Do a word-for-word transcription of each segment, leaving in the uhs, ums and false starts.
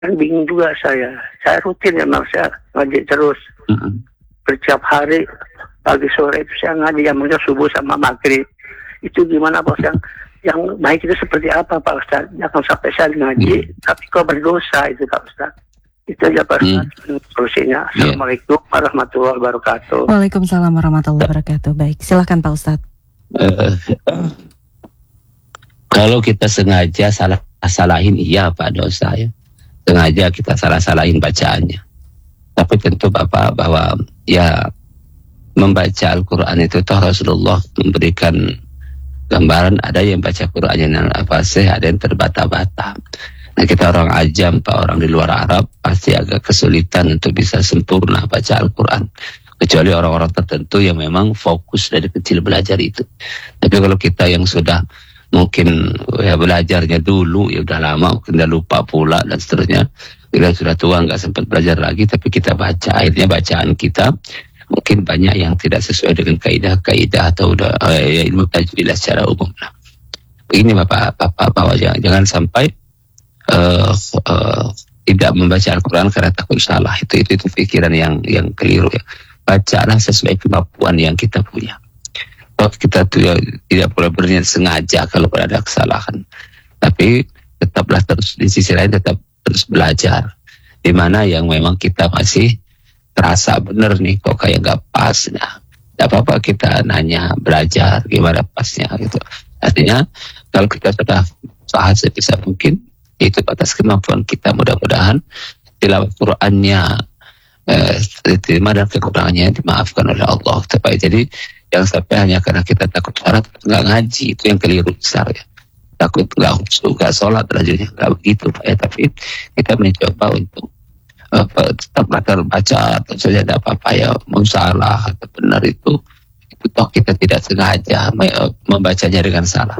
Kan bingung juga saya. Saya rutin ya memang saya ngaji terus. Mm-hmm. Setiap hari pagi sore itu saya ngaji yang mungkin subuh sama maghrib. Itu gimana Pak Ustaz? Yang baik itu seperti apa Pak Ustaz? Jangan sampai saya ngaji mm. tapi kok berdosa itu Pak Ustaz. Itu aja Pak Ustaz. Mm. Solusinya. Assalamualaikum yeah. warahmatullahi wabarakatuh. Waalaikumsalam warahmatullahi wabarakatuh. Baik, silakan Pak Ustaz. Uh, uh, kalau kita sengaja salah salahin iya Pak dosa ya. Sengaja kita salah-salahin bacaannya. Tapi tentu Bapak bahwa ya membaca Al-Quran itu toh Rasulullah memberikan gambaran, ada yang baca Qurannya dengan fasih, ada yang terbata-bata. Nah kita orang ajam Pak, orang di luar Arab pasti agak kesulitan untuk bisa sempurna baca Al-Quran. Kecuali orang-orang tertentu yang memang fokus dari kecil belajar itu. Tapi kalau kita yang sudah mungkin ya belajarnya dulu ya udah lama, mungkin udah lupa pula dan seterusnya, kita sudah tua nggak sempat belajar lagi, tapi kita baca, akhirnya bacaan kita mungkin banyak yang tidak sesuai dengan kaidah-kaidah atau udah eh, ilmu tajwid secara umum. Nah, begini bapak bapak bapak jangan, jangan sampai uh, uh, tidak membaca Al-Quran karena takut salah. Itu itu, itu pikiran yang yang keliru ya. Bacalah sesuai kemampuan yang kita punya. Kita tuh ya, tidak boleh berniat sengaja kalau ada kesalahan, tapi tetaplah terus di sisi lain tetap terus belajar. Di mana yang memang kita masih terasa benar nih kok kayak nggak pas, nah tidak apa-apa kita nanya, belajar gimana pasnya gitu. Artinya kalau kita sudah usaha sebisa mungkin itu atas kemampuan kita, mudah-mudahan tilawah Qur'annya eh, diterima dan kekurangannya dimaafkan oleh Allah. Tapi jadi yang sampai hanya karena kita takut sholat nggak ngaji, itu yang keliru besar ya. Takut nggak khusyuk, nggak sholat rajinnya, nggak begitu Pak ya. Tapi kita mencoba untuk uh, tetap terbaca atau saja ada apa-apa ya, mau salah atau benar itu itu toh kita tidak sengaja membacanya dengan salah.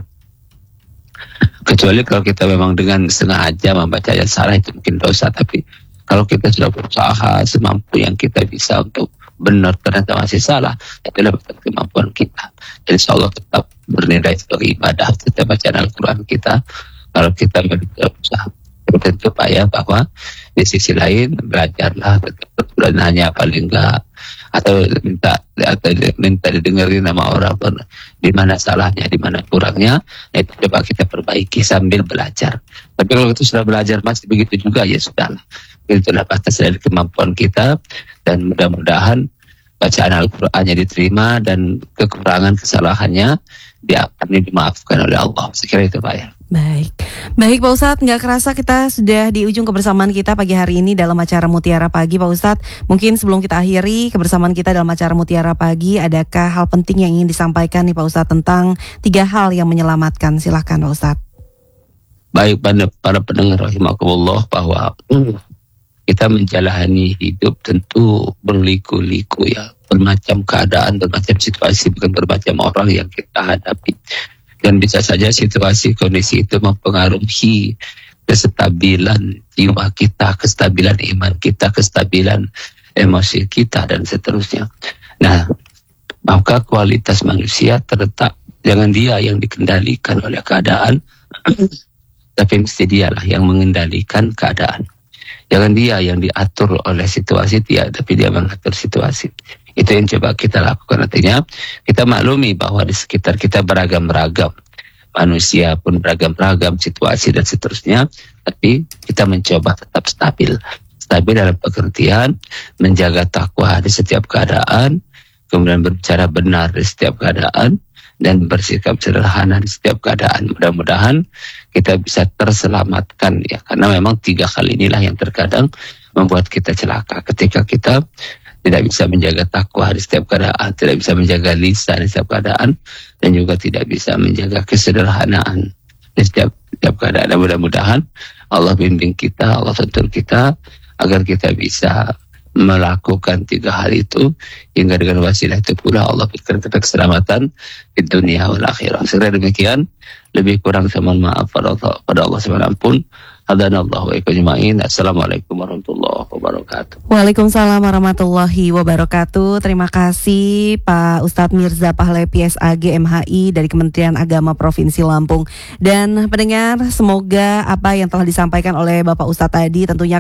Kecuali kalau kita memang dengan sengaja membacanya salah, itu mungkin dosa. Tapi kalau kita sudah berusaha semampu yang kita bisa untuk benar ternyata masih salah, itulah betul kemampuan kita. Jadi insya Allah tetap bernilai sebagai ibadah setiap bacaan Al-Quran kita kalau kita berusaha. Tentu Pak ya bahwa di sisi lain belajarlah, tetap nanya paling enggak atau minta atau minta didengerin nama orang di mana salahnya, di mana kurangnya. Nah itu coba kita perbaiki sambil belajar. Tapi kalau itu sudah belajar masih begitu juga ya sudahlah. Itulah batas dari kemampuan kita, dan mudah-mudahan bacaan Al-Qur'annya diterima dan kekurangan kesalahannya dia akan dimaafkan oleh Allah. Sekiranya itu Pak ya. Baik, baik Pak Ustadz, nggak kerasa kita sudah di ujung kebersamaan kita pagi hari ini dalam acara Mutiara Pagi Pak Ustadz. Mungkin sebelum kita akhiri kebersamaan kita dalam acara Mutiara Pagi, adakah hal penting yang ingin disampaikan nih Pak Ustadz tentang tiga hal yang menyelamatkan? Silahkan Pak Ustadz. Baik pada para pendengar rahimakumullah, bahwa kita menjalani hidup tentu berliku-liku ya, bermacam keadaan, bermacam situasi, bukan bermacam orang yang kita hadapi. Dan bisa saja situasi kondisi itu mempengaruhi kestabilan jiwa kita, kestabilan iman kita, kestabilan emosi kita, dan seterusnya. Nah, maka kualitas manusia terletak, jangan dia yang dikendalikan oleh keadaan, tapi mesti dialah yang mengendalikan keadaan. Jangan dia yang diatur oleh situasi, dia, tapi dia mengatur situasi. Itu yang coba kita lakukan. Artinya kita maklumi bahwa di sekitar kita beragam-ragam, manusia pun beragam-ragam, situasi dan seterusnya. Tapi kita mencoba tetap stabil. Stabil dalam pengertian menjaga takwa di setiap keadaan, kemudian berbicara benar di setiap keadaan, dan bersikap sederhana di setiap keadaan. Mudah-mudahan kita bisa terselamatkan ya, karena memang tiga hal inilah yang terkadang membuat kita celaka. Ketika kita tidak bisa menjaga takwa di setiap keadaan, tidak bisa menjaga lisan di setiap keadaan, dan juga tidak bisa menjaga kesederhanaan di setiap, setiap keadaan. Dan mudah-mudahan Allah bimbing kita, Allah tuntun kita agar kita bisa melakukan tiga hal itu, hingga dengan wasilah itu pula Allah berikan kita keselamatan di dunia wal akhirah. Sekiranya demikian, lebih kurang saya mohon maaf pada Allah, pada Allah subhanahu wa taala. Hadanallahu wa iyyakum ajma'in. Assalamualaikum warahmatullahi wabarakatuh. Waalaikumsalam warahmatullahi wabarakatuh. Terima kasih Pak Ustadz Mirza Pahlevi S A G M H I dari Kementerian Agama Provinsi Lampung. Dan pendengar, semoga apa yang telah disampaikan oleh Bapak Ustadz tadi tentunya